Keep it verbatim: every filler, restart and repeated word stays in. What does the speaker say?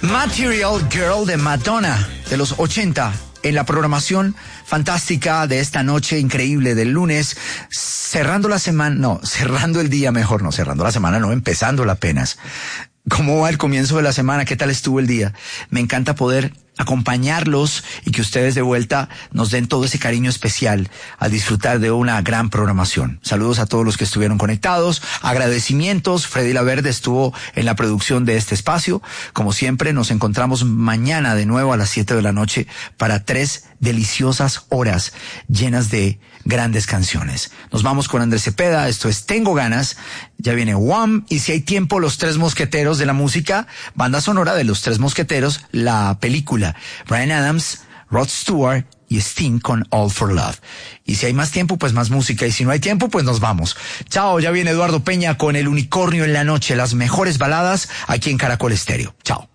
Material Girl de Madonna, de los ochenta, en la programación fantástica de esta noche increíble del lunes, cerrando la semana, no, cerrando el día mejor, no, cerrando la semana, no, empezándola apenas. ¿Cómo va el comienzo de la semana? ¿Qué tal estuvo el día? Me encanta poder acompañarlos y que ustedes de vuelta nos den todo ese cariño especial al disfrutar de una gran programación. Saludos a todos los que estuvieron conectados, agradecimientos. Freddy Laverde estuvo en la producción de este espacio. Como siempre, nos encontramos mañana de nuevo a las siete de la noche para tres deliciosas horas llenas de grandes canciones. Nos vamos con Andrés Cepeda, esto es Tengo Ganas, ya viene Wham, y si hay tiempo, Los Tres Mosqueteros de la música, banda sonora de Los Tres Mosqueteros, la película. Bryan Adams, Rod Stewart y Sting con All for Love. Y si hay más tiempo, pues más música, y si no hay tiempo, pues nos vamos. Chao, ya viene Eduardo Peña con El Unicornio en la Noche, las mejores baladas aquí en Caracol Estéreo. Chao.